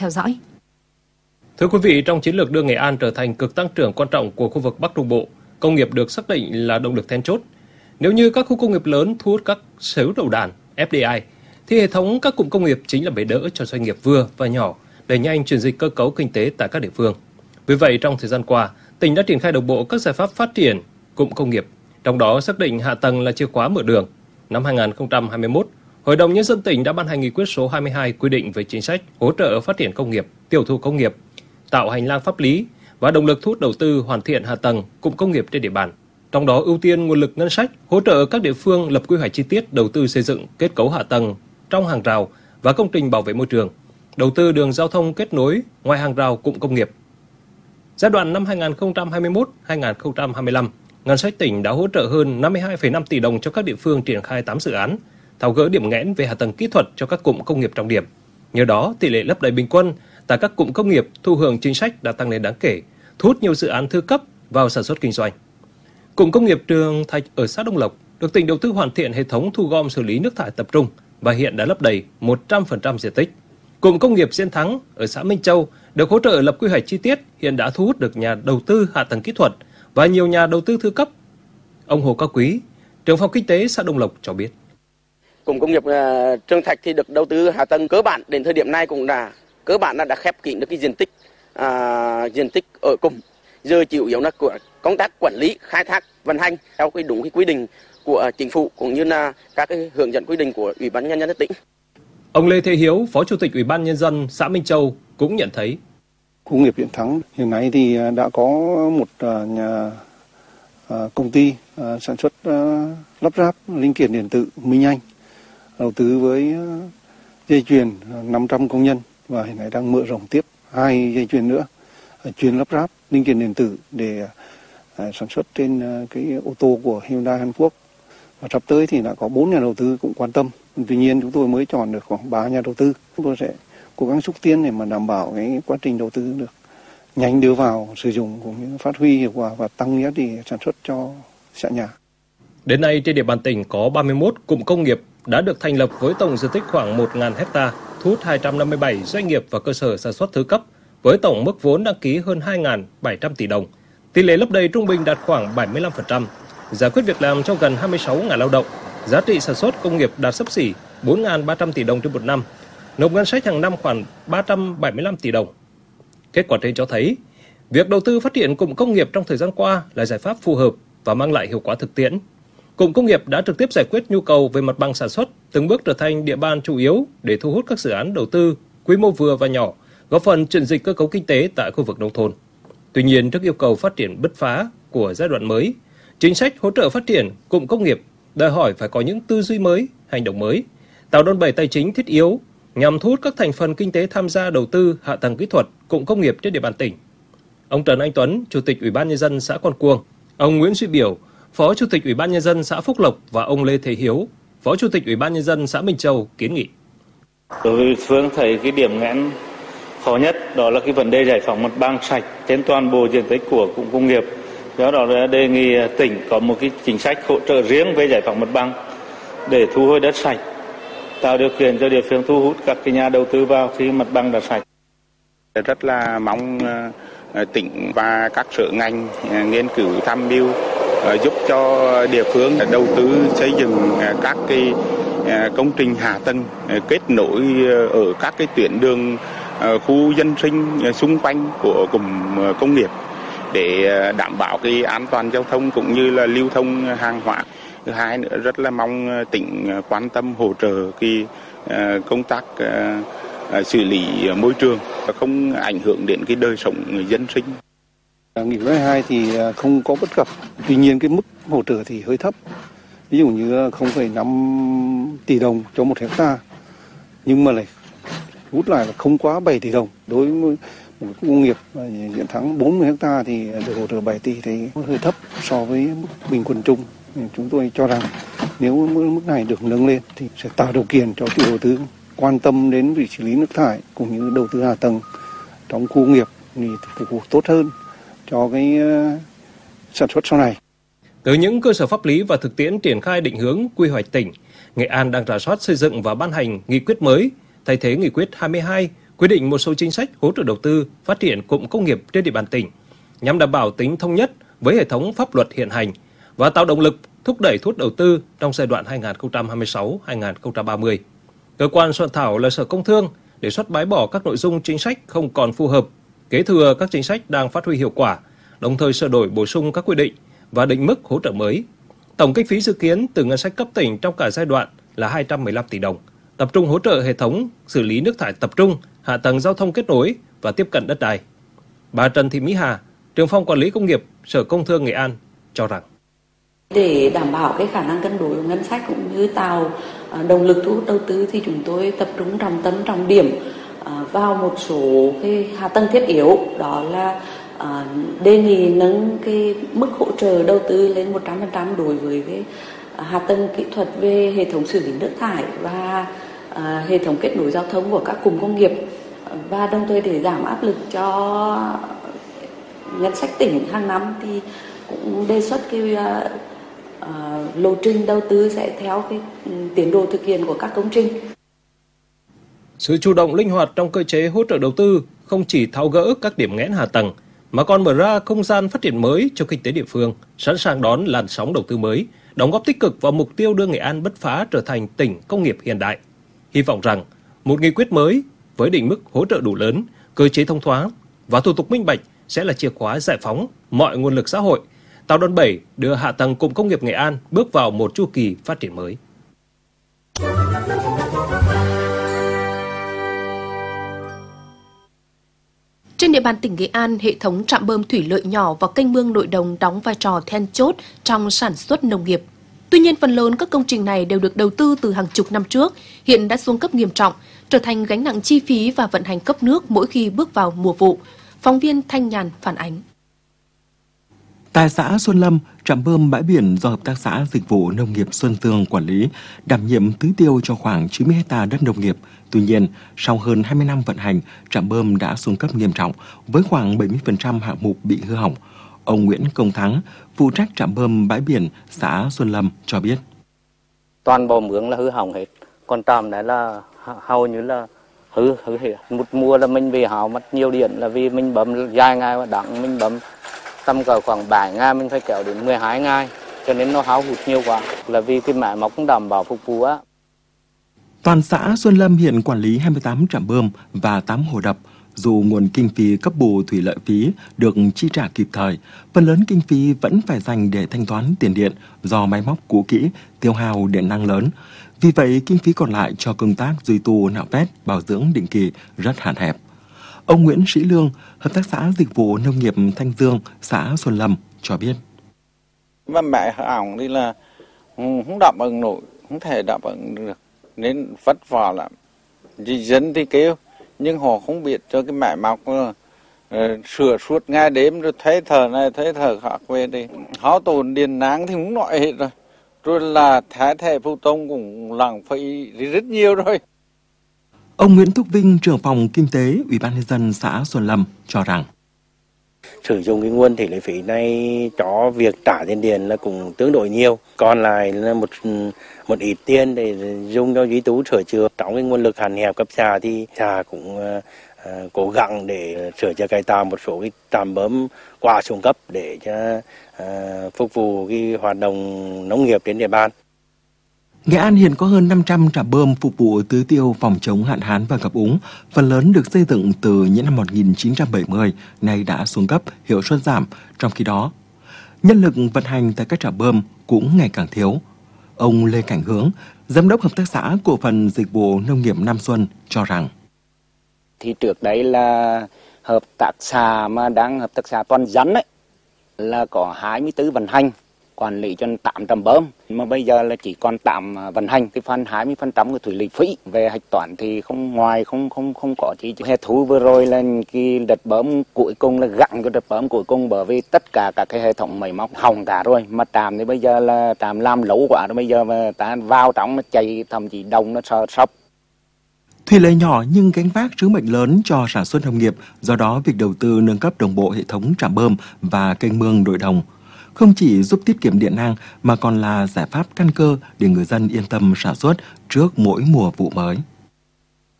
theo dõi. Thưa quý vị, trong chiến lược đưa Nghệ An trở thành cực tăng trưởng quan trọng của khu vực Bắc Trung Bộ, công nghiệp được xác định là động lực then chốt. Nếu như các khu công nghiệp lớn thu hút các sở hữu đầu đàn FDI, thì hệ thống các cụm công nghiệp chính là bệ đỡ cho doanh nghiệp vừa và nhỏ đẩy nhanh chuyển dịch cơ cấu kinh tế tại các địa phương. Vì vậy, trong thời gian qua, tỉnh đã triển khai đồng bộ các giải pháp phát triển cụm công nghiệp, trong đó xác định hạ tầng là chìa khóa mở đường. Năm 2021, Hội đồng Nhân dân tỉnh đã ban hành nghị quyết số 22 quy định về chính sách hỗ trợ phát triển công nghiệp, tiểu thủ công nghiệp, tạo hành lang pháp lý và động lực thu hút đầu tư hoàn thiện hạ tầng cụm công nghiệp trên địa bàn. Trong đó ưu tiên nguồn lực ngân sách, hỗ trợ các địa phương lập quy hoạch chi tiết đầu tư xây dựng kết cấu hạ tầng trong hàng rào và công trình bảo vệ môi trường, đầu tư đường giao thông kết nối ngoài hàng rào cụm công nghiệp. Giai đoạn năm 2021-2025, ngân sách tỉnh đã hỗ trợ hơn 52,5 tỷ đồng cho các địa phương triển khai 8 dự án, tháo gỡ điểm nghẽn về hạ tầng kỹ thuật cho các cụm công nghiệp trọng điểm. Nhờ đó, tỷ lệ lấp đầy bình quân tại các cụm công nghiệp thụ hưởng chính sách đã tăng lên đáng kể, thu hút nhiều dự án thứ cấp vào sản xuất kinh doanh. Cụm công nghiệp Trường Thạch ở xã Đông Lộc được tỉnh đầu tư hoàn thiện hệ thống thu gom xử lý nước thải tập trung và hiện đã lấp đầy 100% diện tích. Cụm công nghiệp Diên Thắng ở xã Minh Châu được hỗ trợ lập quy hoạch chi tiết, hiện đã thu hút được nhà đầu tư hạ tầng kỹ thuật và nhiều nhà đầu tư thứ cấp. Ông Hồ Cao Quý, trưởng phòng kinh tế xã Đông Lộc cho biết. Cụm công nghiệp Trường Thạch thì được đầu tư hạ tầng cơ bản đến thời điểm này cũng cơ bản đã khép kín được cái diện tích ở cụm. Giờ chủ yếu là của công tác quản lý, khai thác, vận hành theo đúng cái quy định của chính phủ cũng như là các cái hướng dẫn quy định của Ủy ban Nhân dân tỉnh. Ông Lê Thế Hiếu, Phó Chủ tịch Ủy ban Nhân dân xã Minh Châu cũng nhận thấy. Khu công nghiệp Diên Thắng hiện nay thì đã có một nhà công ty sản xuất lắp ráp linh kiện điện tử Minh Anh đầu tư với dây chuyền 500 công nhân và hiện nay đang mở rộng tiếp 2 dây chuyền nữa chuyên lắp ráp linh kiện điện tử để sản xuất trên cái ô tô của Hyundai Hàn Quốc. Và sắp tới thì đã có 4 nhà đầu tư cũng quan tâm. Tuy nhiên chúng tôi mới chọn được khoảng 3 nhà đầu tư. Chúng tôi sẽ cố gắng xúc tiến để mà đảm bảo cái quá trình đầu tư được nhanh đưa vào sử dụng cũng như phát huy hiệu quả và tăng giá trị sản xuất cho xã nhà. Đến nay trên địa bàn tỉnh có 31 cụm công nghiệp đã được thành lập với tổng diện tích khoảng 1.000 ha, thu hút 257 doanh nghiệp và cơ sở sản xuất thứ cấp với tổng mức vốn đăng ký hơn 2.700 tỷ đồng. Tỷ lệ lấp đầy trung bình đạt khoảng 75%, giải quyết việc làm cho gần 26.000 lao động, giá trị sản xuất công nghiệp đạt xấp xỉ 4.300 tỷ đồng trên một năm, nộp ngân sách hàng năm khoảng 375 tỷ đồng. Kết quả trên cho thấy, việc đầu tư phát triển cụm công nghiệp trong thời gian qua là giải pháp phù hợp và mang lại hiệu quả thực tiễn. Cụm công nghiệp đã trực tiếp giải quyết nhu cầu về mặt bằng sản xuất, từng bước trở thành địa bàn chủ yếu để thu hút các dự án đầu tư quy mô vừa và nhỏ, góp phần chuyển dịch cơ cấu kinh tế tại khu vực nông thôn. Tuy nhiên, trước yêu cầu phát triển bứt phá của giai đoạn mới, chính sách hỗ trợ phát triển cụm công nghiệp đòi hỏi phải có những tư duy mới, hành động mới, tạo đòn bẩy tài chính thiết yếu nhằm thu hút các thành phần kinh tế tham gia đầu tư hạ tầng kỹ thuật cụm công nghiệp trên địa bàn tỉnh. Ông Trần Anh Tuấn, Chủ tịch Ủy ban Nhân dân xã Con Cuông, ông Nguyễn Duy Biểu, Phó Chủ tịch Ủy ban Nhân dân xã Phúc Lộc và ông Lê Thế Hiếu, Phó Chủ tịch Ủy ban Nhân dân xã Minh Châu kiến nghị. Đối với phương thấy cái điểm nghẽn khó nhất đó là cái vấn đề giải phóng mặt bằng sạch trên toàn bộ diện tích của cụm công nghiệp. Do đó là đề nghị tỉnh có một cái chính sách hỗ trợ riêng về giải phóng mặt bằng để thu hồi đất sạch, tạo điều kiện cho địa phương thu hút các cái nhà đầu tư vào khi mặt bằng đã sạch. Rất là mong tỉnh và các sở ngành nghiên cứu tham mưu giúp cho địa phương đầu tư xây dựng các cái công trình hạ tầng kết nối ở các cái tuyến đường khu dân sinh xung quanh của cụm công nghiệp để đảm bảo cái an toàn giao thông cũng như là lưu thông hàng hóa. Thứ hai nữa rất là mong tỉnh quan tâm hỗ trợ cái công tác xử lý môi trường không ảnh hưởng đến cái đời sống dân sinh. Nghị quyết 22 thì không có bất cập, tuy nhiên cái mức hỗ trợ thì hơi thấp. Ví dụ như 0,5 tỷ đồng cho 1 hectare, nhưng mà lại rút lại là không quá 7 tỷ đồng. Đối với một công nghiệp Diên Thắng 40 hectare thì được hỗ trợ 7 tỷ thì hơi thấp so với mức bình quân chung. Chúng tôi cho rằng nếu mức này được nâng lên thì sẽ tạo điều kiện cho chủ đầu tư quan tâm đến việc xử lý nước thải cũng như đầu tư hạ tầng trong khu công nghiệp thì phục vụ tốt hơn cho cái sản xuất sau này. Từ những cơ sở pháp lý và thực tiễn triển khai định hướng quy hoạch tỉnh, Nghệ An đang rà soát xây dựng và ban hành nghị quyết mới thay thế nghị quyết 22 quy định một số chính sách hỗ trợ đầu tư phát triển cụm công nghiệp trên địa bàn tỉnh nhằm đảm bảo tính thống nhất với hệ thống pháp luật hiện hành và tạo động lực thúc đẩy thu hút đầu tư trong giai đoạn 2026-2030. Cơ quan soạn thảo là Sở Công Thương đề xuất bãi bỏ các nội dung chính sách không còn phù hợp, kế thừa các chính sách đang phát huy hiệu quả, đồng thời sửa đổi bổ sung các quy định và định mức hỗ trợ mới. Tổng kinh phí dự kiến từ ngân sách cấp tỉnh trong cả giai đoạn là 215 tỷ đồng, tập trung hỗ trợ hệ thống xử lý nước thải tập trung, hạ tầng giao thông kết nối và tiếp cận đất đai. Bà Trần Thị Mỹ Hà, trưởng phòng quản lý công nghiệp, Sở Công Thương Nghệ An cho rằng để đảm bảo cái khả năng cân đối của ngân sách cũng như tạo động lực thu hút đầu tư thì chúng tôi tập trung trọng tâm trọng điểm vào một số cái hạ tầng thiết yếu, đó là đề nghị nâng cái mức hỗ trợ đầu tư lên 100% đối với cái hạ tầng kỹ thuật về hệ thống xử lý nước thải và hệ thống kết nối giao thông của các cụm công nghiệp, và đồng thời để giảm áp lực cho ngân sách tỉnh hàng năm thì cũng đề xuất cái lộ trình đầu tư sẽ theo cái tiến độ thực hiện của các công trình. Sự chủ động linh hoạt trong cơ chế hỗ trợ đầu tư không chỉ tháo gỡ các điểm nghẽn hạ tầng mà còn mở ra không gian phát triển mới cho kinh tế địa phương, sẵn sàng đón làn sóng đầu tư mới, đóng góp tích cực vào mục tiêu đưa Nghệ An bứt phá trở thành tỉnh công nghiệp hiện đại. Hy vọng rằng một nghị quyết mới với định mức hỗ trợ đủ lớn, cơ chế thông thoáng và thủ tục minh bạch sẽ là chìa khóa giải phóng mọi nguồn lực xã hội, tạo đòn bẩy đưa hạ tầng cụm công nghiệp Nghệ An bước vào một chu kỳ phát triển mới. Trên địa bàn tỉnh Nghệ An, hệ thống trạm bơm thủy lợi nhỏ và kênh mương nội đồng đóng vai trò then chốt trong sản xuất nông nghiệp. Tuy nhiên, phần lớn các công trình này đều được đầu tư từ hàng chục năm trước, hiện đã xuống cấp nghiêm trọng, trở thành gánh nặng chi phí và vận hành cấp nước mỗi khi bước vào mùa vụ. Phóng viên Thanh Nhàn phản ánh. Tại xã Xuân Lâm, trạm bơm bãi biển do Hợp tác xã Dịch vụ Nông nghiệp Xuân Tương quản lý, đảm nhiệm tưới tiêu cho khoảng 90 ha đất nông nghiệp. Tuy nhiên, sau hơn 20 năm vận hành, trạm bơm đã xuống cấp nghiêm trọng, với khoảng 70% hạng mục bị hư hỏng. Ông Nguyễn Công Thắng, phụ trách trạm bơm bãi biển xã Xuân Lâm cho biết. Toàn bộ mương là hư hỏng hết, còn trạm này là hầu như là hư hết. Một mùa là mình về hao mất nhiều điện là vì mình bấm dài ngày và đặng mình bấm tầm cỡ khoảng 7 ngày mình phải kéo đến 12 ngày, cho nên nó hao hụt nhiều quá, là vì cái máy móc cũng đảm bảo phục vụ á. Toàn xã Xuân Lâm hiện quản lý 28 trạm bơm và 8 hồ đập. Dù nguồn kinh phí cấp bù thủy lợi phí được chi trả kịp thời, phần lớn kinh phí vẫn phải dành để thanh toán tiền điện do máy móc cũ kỹ, tiêu hao điện năng lớn. Vì vậy, kinh phí còn lại cho công tác duy tu nạo vét, bảo dưỡng định kỳ rất hạn hẹp. Ông Nguyễn Sĩ Lương, Hợp tác xã Dịch vụ Nông nghiệp Thanh Dương, xã Xuân Lâm cho biết. Mà mẹ hỏng thì là không đáp ứng nổi, không thể đáp ứng được, nên vất vả lắm. Dân thì kêu, nhưng họ không biết cho cái máy móc sửa suốt ngày đêm, rồi thấy thờ này thấy thờ khác về đi. Hao tổn điện năng thì cũng nói hết rồi. Rồi là thái thẻ phụ tông cũng lãng phí rất nhiều rồi. Ông Nguyễn Thúc Vinh, trưởng phòng kinh tế Ủy ban nhân dân xã Xuân Lâm cho rằng sử dụng cái nguồn thủy lợi phí này cho việc trả tiền điện là cũng tương đối nhiều, còn lại là một ít tiền để dùng cho duy tu sửa chữa. Trong cái nguồn lực hạn hẹp cấp xã thì xã cũng cố gắng để sửa chữa cải tạo một số cái trạm bơm quá xuống cấp để cho phục vụ cái hoạt động nông nghiệp trên địa bàn. Nghệ An hiện có hơn 500 trạm bơm phục vụ tưới tiêu phòng chống hạn hán và ngập úng. Phần lớn được xây dựng từ những năm 1970, nay đã xuống cấp, hiệu suất giảm. Trong khi đó, nhân lực vận hành tại các trạm bơm cũng ngày càng thiếu. Ông Lê Cảnh Hướng, Giám đốc Hợp tác xã Cổ phần Dịch vụ Nông nghiệp Nam Xuân cho rằng thì trước đấy là hợp tác xã mà đang hợp tác xã Toàn Dân ấy là có 24 vận hành, quản lý cho 8 trạm bơm, mà bây giờ là chỉ còn 8 vận hành. Cái phần 20% của thủy lợi phí về hạch toán thì không có chỉ hệ thu vừa rồi là cái đợt bơm cuối cùng là gặn cái đợt bơm cuối cùng, bởi vì tất cả các cái hệ thống máy móc hỏng cả rồi, mà trạm thì bây giờ là trạm làm lâu quá rồi, bây giờ mà ta vào trong nó chạy thậm chí đồng nó sập. Thủy lợi nhỏ nhưng gánh vác sứ mệnh lớn cho sản xuất nông nghiệp, do đó việc đầu tư nâng cấp đồng bộ hệ thống trạm bơm và kênh mương nội đồng không chỉ giúp tiết kiệm điện năng mà còn là giải pháp căn cơ để người dân yên tâm sản xuất trước mỗi mùa vụ mới.